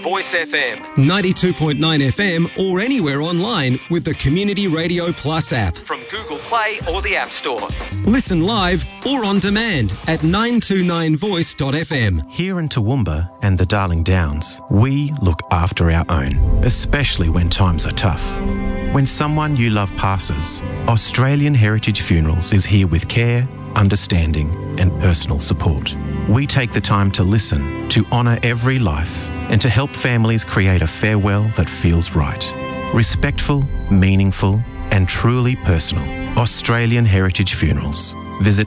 Voice FM, 92.9 FM, or anywhere online with the Community Radio Plus app from Google Play or the App Store. Listen live or on demand at 929voice.fm. Here in Toowoomba and the Darling Downs, we look after our own, especially when times are tough. When someone you love passes, Australian Heritage Funerals is here with care, understanding and personal support. We take the time to listen, to honour every life and to help families create a farewell that feels right. Respectful, meaningful and truly personal. Australian Heritage Funerals. Visit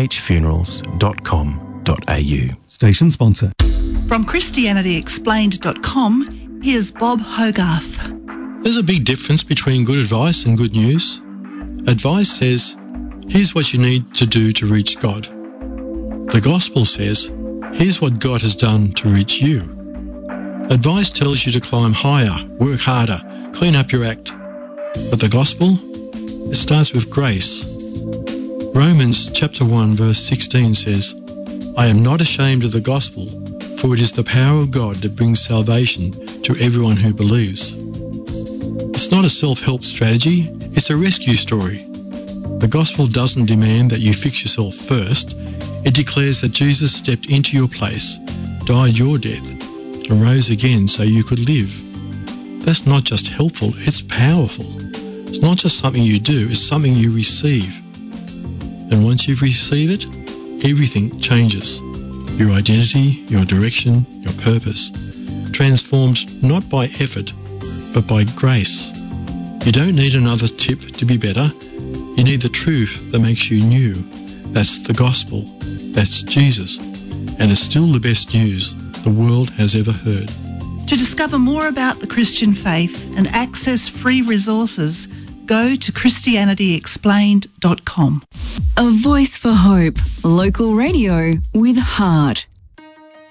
ahfunerals.com.au. Station sponsor. From ChristianityExplained.com, here's Bob Hogarth. There's a big difference between good advice and good news. Advice says, here's what you need to do to reach God. The gospel says, here's what God has done to reach you. Advice tells you to climb higher, work harder, clean up your act. But the gospel? It starts with grace. Romans chapter 1 verse 16 says, I am not ashamed of the gospel, for it is the power of God that brings salvation to everyone who believes. It's not a self-help strategy, it's a rescue story. The gospel doesn't demand that you fix yourself first. It declares that Jesus stepped into your place, died your death, and rose again so you could live. That's not just helpful, it's powerful. It's not just something you do, it's something you receive. And once you've received it, everything changes. Your identity, your direction, your purpose, transformed not by effort, but by grace. You don't need another tip to be better. You need the truth that makes you new. That's the gospel. That's Jesus. And it's still the best news the world has ever heard. To discover more about the Christian faith and access free resources, go to ChristianityExplained.com. A voice for hope. Local radio with heart.